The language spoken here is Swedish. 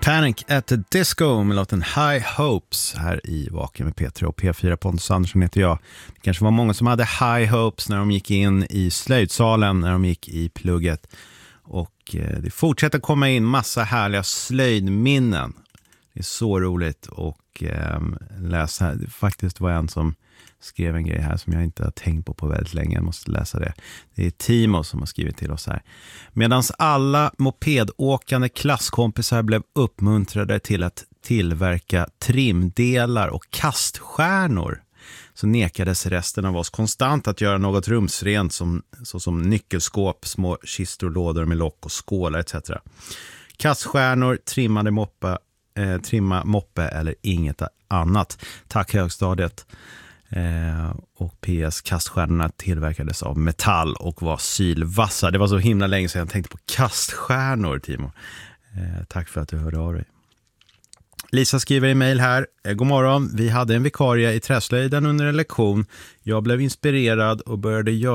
Panic at the Disco med låten High Hopes här i Vaken med P3 och P4. Pontus Andersson heter jag. Det kanske var många som hade high hopes när de gick in i slöjdsalen, när de gick i plugget. Och det fortsätter komma in massa härliga slöjdminnen. Det är så roligt att läsa. Det faktiskt var en som skrev en grej här som jag inte har tänkt på väldigt länge. Jag måste läsa det. Det är Timo som har skrivit till oss här. Medans alla mopedåkande klasskompisar blev uppmuntrade till att tillverka trimdelar och kaststjärnor, så nekades resten av oss konstant att göra något rumsrent såsom nyckelskåp, små kistor, lådor med lock och skålar etc. Kaststjärnor, trimma moppe eller inget annat. Tack högstadiet. Och PS, kaststjärnorna tillverkades av metall och var sylvassa. Det var så himla länge sedan jag tänkte på kaststjärnor, Timo. Tack för att du hörde av dig. Lisa skriver i mejl här. God morgon, vi hade en vikarie i träslöjden under en lektion. Jag blev inspirerad och började göra